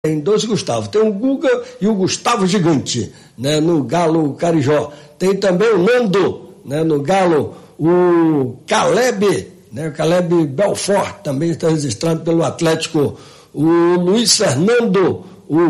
Tem dois Gustavo, tem o Guga e o Gustavo Gigante, né, no Galo Carijó. Tem também o Nando, né, no Galo, o Caleb, né, o Caleb Belfort, também está registrado pelo Atlético, o Luiz Fernando, o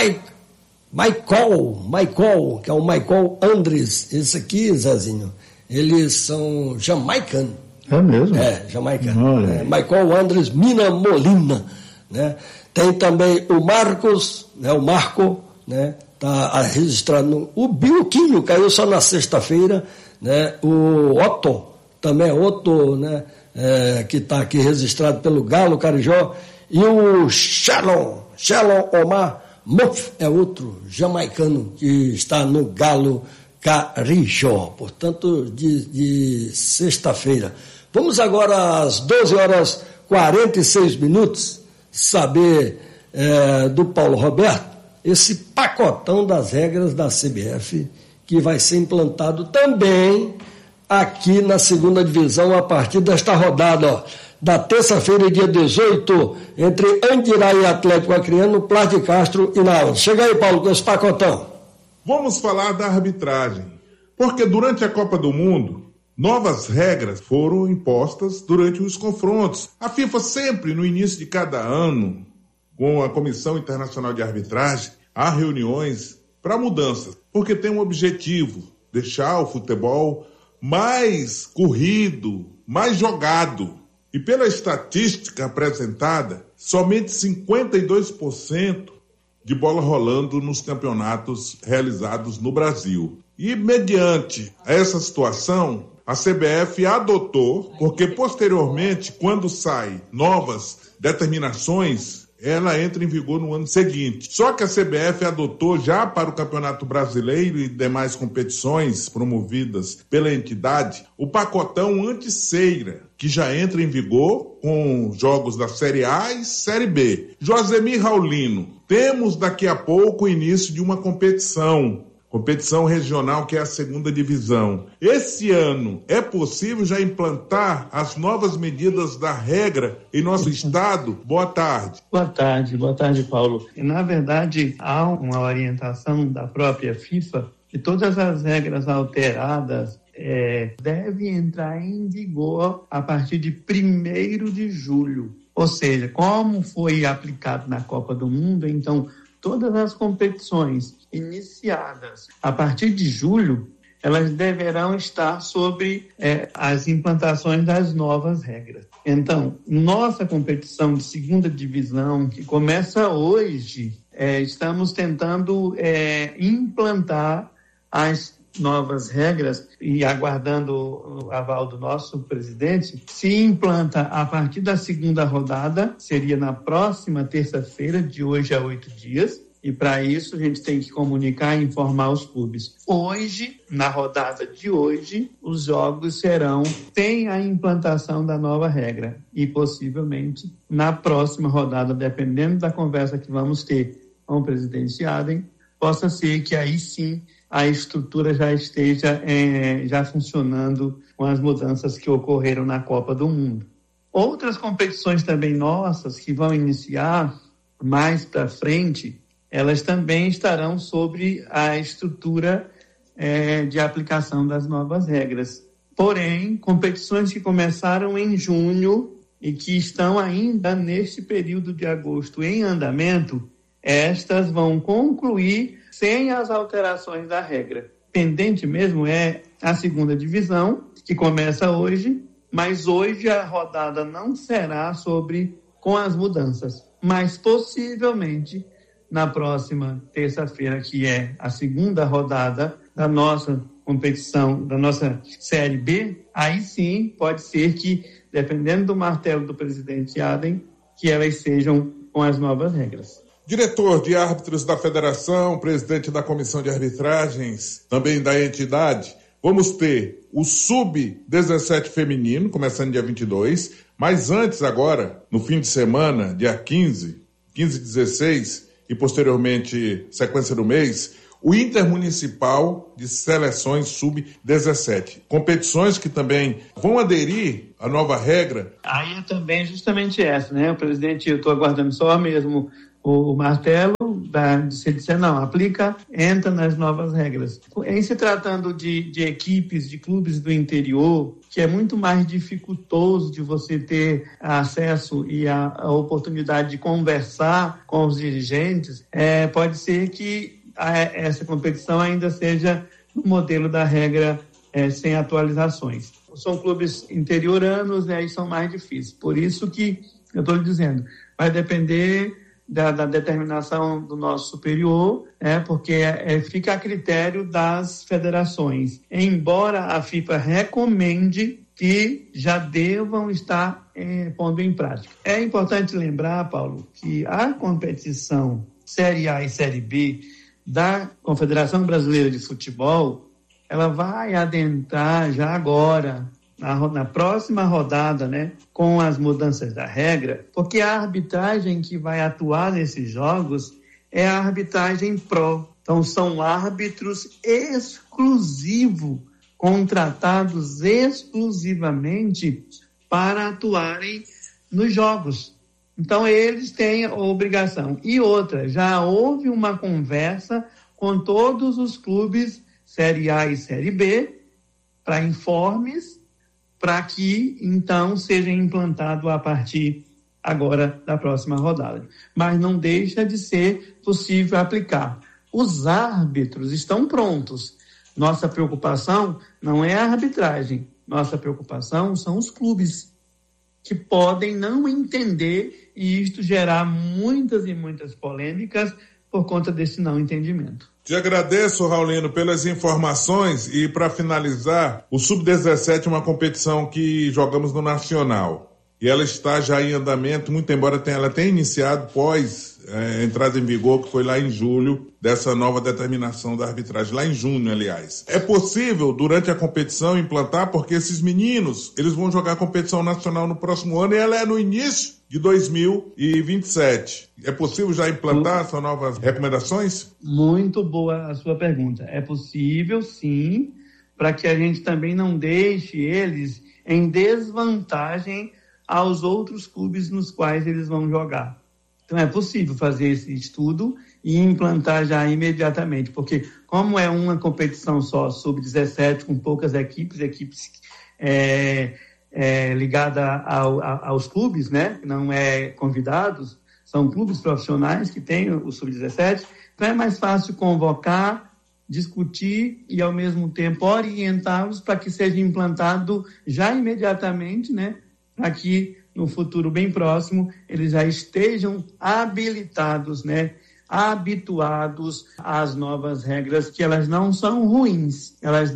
Michael, que é o Michael Andres, esse aqui, Zezinho, eles são jamaicano. É mesmo? É, jamaicano. Michael Andres Mina Molina, né? Tem também o Marcos, né, o Marco, né, está registrado. O Bilquinho caiu só na sexta-feira, né, o Otto, também é outro, né, que está aqui registrado pelo Galo Carijó, e o Shalom Omar Muff é outro jamaicano que está no Galo Carijó, portanto, de sexta-feira. Vamos agora às 12h46, saber do Paulo Roberto esse pacotão das regras da CBF que vai ser implantado também aqui na segunda divisão a partir desta rodada, da terça-feira, dia 18, entre Andirá e Atlético Acreano, Plátano de Castro e Náutico. Chega aí, Paulo, com esse pacotão. Vamos falar da arbitragem, porque durante a Copa do Mundo, novas regras foram impostas durante os confrontos. A FIFA sempre, no início de cada ano, com a Comissão Internacional de Arbitragem, há reuniões para mudanças, porque tem um objetivo, deixar o futebol mais corrido, mais jogado. E pela estatística apresentada, somente 52% de bola rolando nos campeonatos realizados no Brasil. E mediante essa situação, a CBF adotou, porque posteriormente, quando saem novas determinações, ela entra em vigor no ano seguinte. Só que a CBF adotou já para o Campeonato Brasileiro e demais competições promovidas pela entidade o pacotão anti-ceira, que já entra em vigor com jogos da Série A e Série B. Josemir Raulino, temos daqui a pouco o início de uma competição regional, que é a segunda divisão. Esse ano é possível já implantar as novas medidas da regra em nosso estado? Boa tarde. Boa tarde, Paulo. E, na verdade, há uma orientação da própria FIFA que todas as regras alteradas devem entrar em vigor a partir de 1º de julho. Ou seja, como foi aplicado na Copa do Mundo, então todas as competições iniciadas a partir de julho, elas deverão estar sobre as implantações das novas regras. Então, nossa competição de segunda divisão, que começa hoje, estamos tentando implantar as novas regras e aguardando o aval do nosso presidente. Se implanta a partir da segunda rodada, seria na próxima terça-feira, de hoje a 8 dias, e para isso a gente tem que comunicar e informar os clubes. Hoje, na rodada de hoje, os jogos serão sem a implantação da nova regra, e possivelmente na próxima rodada, dependendo da conversa que vamos ter com o presidente Adem, possa ser que aí sim a estrutura já esteja já funcionando com as mudanças que ocorreram na Copa do Mundo. Outras competições também nossas que vão iniciar mais para frente, elas também estarão sobre a estrutura de aplicação das novas regras. Porém, competições que começaram em junho e que estão ainda neste período de agosto em andamento, estas vão concluir sem as alterações da regra. Pendente mesmo é a segunda divisão, que começa hoje, mas hoje a rodada não será com as mudanças, mas possivelmente na próxima terça-feira, que é a segunda rodada da nossa competição, da nossa Série B, aí sim pode ser que, dependendo do martelo do presidente Adem, que elas sejam com as novas regras. Diretor de árbitros da Federação, presidente da Comissão de Arbitragens, também da entidade, vamos ter o Sub-17 feminino, começando dia 22, mas antes agora, no fim de semana, dia 15 e 16, e posteriormente, sequência do mês, o Intermunicipal de Seleções Sub-17. Competições que também vão aderir à nova regra. Aí é também justamente essa, né? O presidente, eu estou aguardando só mesmo o martelo, se disser não, aplica, entra nas novas regras. Em se tratando de equipes, de clubes do interior, que é muito mais dificultoso de você ter acesso e a oportunidade de conversar com os dirigentes, pode ser que essa competição ainda seja no modelo da regra sem atualizações. São clubes interioranos, aí são mais difíceis. Por isso que eu estou lhe dizendo, vai depender da determinação do nosso superior, porque fica a critério das federações. Embora a FIFA recomende que já devam estar pondo em prática. É importante lembrar, Paulo, que a competição Série A e Série B da Confederação Brasileira de Futebol, ela vai adentrar já agora, na próxima rodada, com as mudanças da regra, porque a arbitragem que vai atuar nesses jogos é a arbitragem pró. Então, são árbitros exclusivos, contratados exclusivamente para atuarem nos jogos. Então, eles têm a obrigação. E outra, já houve uma conversa com todos os clubes Série A e Série B para informes, para que, então, seja implantado a partir agora da próxima rodada. Mas não deixa de ser possível aplicar. Os árbitros estão prontos. Nossa preocupação não é a arbitragem. Nossa preocupação são os clubes, que podem não entender e isto gerar muitas e muitas polêmicas por conta desse não entendimento. Te agradeço, Raulino, pelas informações e, para finalizar, o Sub-17 é uma competição que jogamos no Nacional e ela está já em andamento, muito embora ela tenha iniciado pós entrada em vigor, que foi lá em julho, dessa nova determinação da arbitragem, lá em junho, aliás. É possível, durante a competição, implantar, porque esses meninos, eles vão jogar a competição nacional no próximo ano e ela é no início de 2027. É possível já implantar essas novas recomendações? Muito boa a sua pergunta. É possível, sim, para que a gente também não deixe eles em desvantagem aos outros clubes nos quais eles vão jogar. Então, é possível fazer esse estudo e implantar já imediatamente, porque como é uma competição só, sub-17, com poucas equipes ligada aos clubes, não é convidados, são clubes profissionais que têm o sub-17, então é mais fácil convocar, discutir e, ao mesmo tempo, orientá-los para que seja implantado já imediatamente, para que no futuro bem próximo eles já estejam habilitados, habituados às novas regras, que elas não são ruins, elas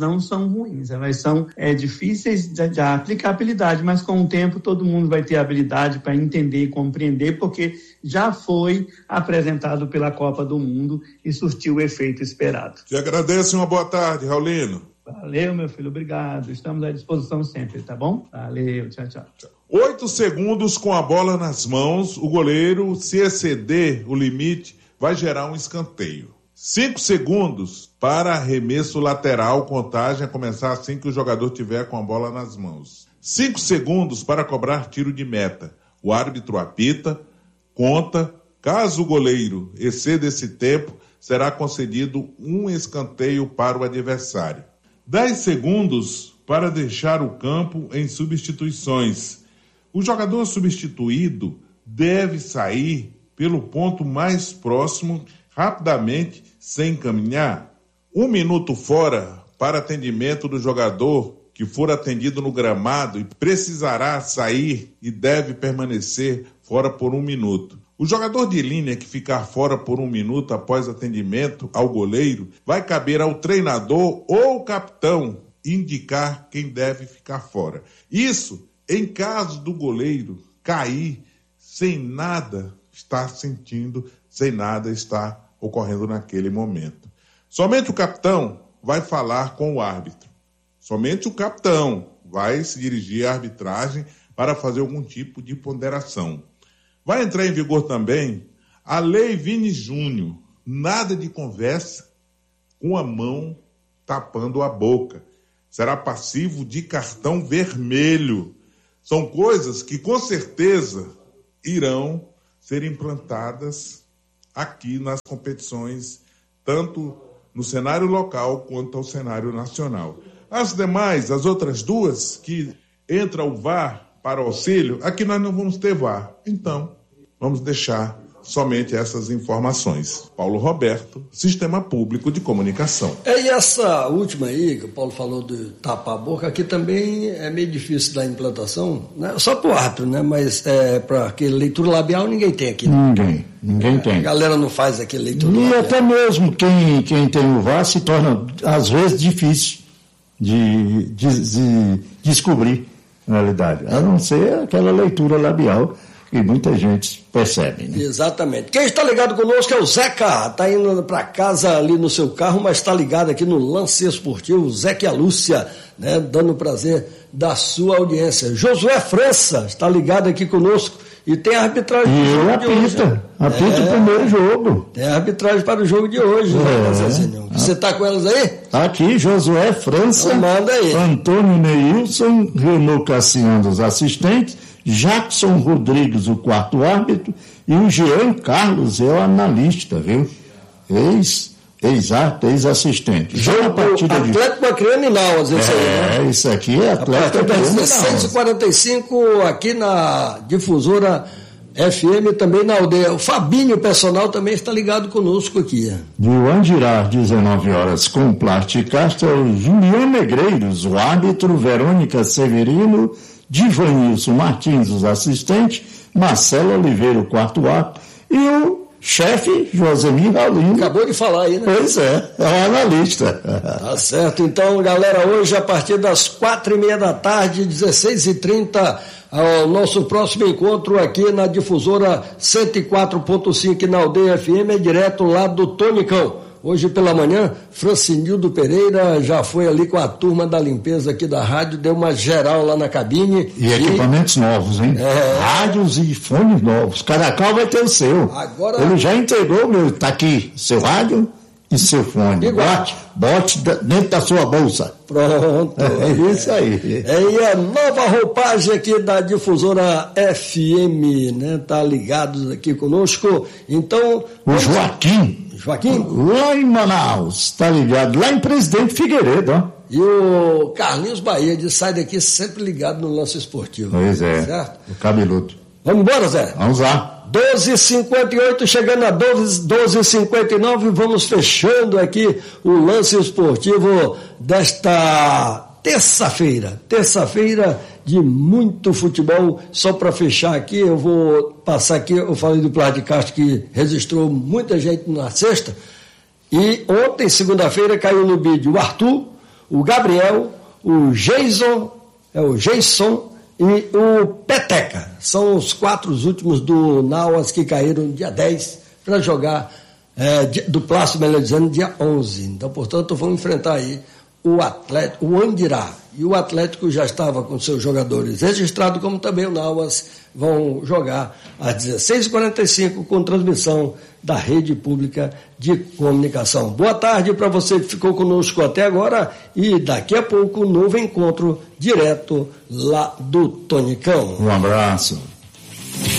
são difíceis de aplicabilidade, mas com o tempo todo mundo vai ter habilidade para entender e compreender, porque já foi apresentado pela Copa do Mundo e surtiu o efeito esperado. Te agradeço e uma boa tarde, Raulino. Valeu, meu filho, obrigado. Estamos à disposição sempre, tá bom? Valeu, tchau, tchau. 8 segundos com a bola nas mãos, o goleiro, se exceder o limite, vai gerar um escanteio. 5 segundos para arremesso lateral, contagem a começar assim que o jogador tiver com a bola nas mãos. 5 segundos para cobrar tiro de meta. O árbitro apita, conta. Caso o goleiro exceda esse tempo, será concedido um escanteio para o adversário. 10 segundos para deixar o campo em substituições. O jogador substituído deve sair pelo ponto mais próximo, rapidamente, sem caminhar. 1 minuto fora para atendimento do jogador que for atendido no gramado e precisará sair e deve permanecer fora por 1 minuto. O jogador de linha que ficar fora por 1 minuto após atendimento ao goleiro, vai caber ao treinador ou capitão indicar quem deve ficar fora. Isso em caso do goleiro cair sem nada estar sentindo, sem nada estar ocorrendo naquele momento. Somente o capitão vai falar com o árbitro. Somente o capitão vai se dirigir à arbitragem para fazer algum tipo de ponderação. Vai entrar em vigor também a Lei Vini Júnior. Nada de conversa com a mão tapando a boca. Será passivo de cartão vermelho. São coisas que, com certeza, irão ser implantadas aqui nas competições, tanto no cenário local quanto ao cenário nacional. As demais, as outras duas, que entra o VAR para o auxílio, aqui nós não vamos ter VAR. Então, vamos deixar somente essas informações. Paulo Roberto, Sistema Público de Comunicação. E essa última aí, que o Paulo falou de tapar a boca, aqui também é meio difícil da implantação, né? Só para o árbitro, né? Mas para aquele leitura labial ninguém tem aqui. Né? Ninguém tem. A galera não faz aquele leitura labial. E até mesmo quem tem o VAR se torna, às vezes, difícil de descobrir, na realidade. A não ser aquela leitura labial que muita gente percebe, né? Exatamente. Quem está ligado conosco é o Zeca. Está indo para casa ali no seu carro, mas está ligado aqui no Lance Esportivo. O Zeca e a Lúcia, né? Dando o prazer da sua audiência. Josué França está ligado aqui conosco. E tem a arbitragem do jogo de hoje. Apita o primeiro jogo. Tem a arbitragem para o jogo de hoje, né? Você está com elas aí? Aqui, Josué França. Então manda aí. Antônio Neilson, Renault Cassiano, os assistentes. Jackson Rodrigues, o quarto árbitro, e o Jean Carlos é o analista, viu? Ex-assistente. Já a partida de Atlético Acreaninal, às vezes. Né? Isso aqui é Atlético Acreaninal. 16h45 aqui na Difusora FM, também na aldeia. O Fabinho Personal também está ligado conosco aqui. De Andirá, 19h, com Plasticasta, o Juliano Negreiros, o árbitro, Verônica Severino, Divanilson Martins, os assistentes, Marcelo Oliveira, o quarto árbitro, e o chefe, Josemir Raulino. Acabou de falar aí, né? Pois é o analista. Tá certo. Então, galera, hoje, a partir das 4h30 da tarde, 16h30, o nosso próximo encontro aqui na Difusora 104.5 na Aldeia FM, é direto lá do Tonicão. Hoje pela manhã, Francinildo Pereira já foi ali com a turma da limpeza aqui da rádio, deu uma geral lá na cabine. E equipamentos novos, hein? Rádios e fones novos. Cada qual vai ter o seu. Agora... Ele já entregou o meu, tá aqui, seu rádio e seu fone. Bote dentro da sua bolsa. Pronto. É isso aí. E a nova roupagem aqui da Difusora FM, né? Tá ligados aqui conosco. Então... O Joaquim, lá em Manaus, tá ligado, lá em Presidente Figueiredo, ó. E o Carlinhos Bahia diz, sai daqui sempre ligado no Lance Esportivo. Pois é, certo? O cabeludo. Vamos embora, Zé? Vamos lá. 12h58, chegando a 12h59, vamos fechando aqui o Lance Esportivo desta terça-feira de muito futebol. Só para fechar aqui, eu vou passar aqui, eu falei do Plasticast que registrou muita gente na sexta, e ontem, segunda-feira, caiu no bid o Arthur, o Gabriel, o Jason e o Peteca. São os 4 últimos do Nauas que caíram dia 10 para jogar, do Plástico, melhor dizendo, dia 11. Então, portanto, vamos enfrentar aí o Atlético, o Andirá. E o Atlético já estava com seus jogadores registrados, como também o Nauas vão jogar às 16h45 com transmissão da Rede Pública de Comunicação. Boa tarde para você que ficou conosco até agora e daqui a pouco um novo encontro direto lá do Tonicão. Um abraço.